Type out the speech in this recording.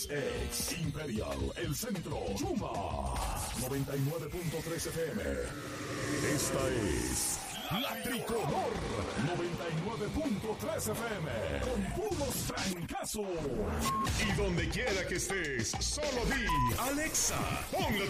Ex Imperial, El Centro, Chuma, 99.3 FM. Esta es La Tricolor, 99.3 FM, con puros trancazos. Y donde quiera que estés, solo di, Alexa, pon la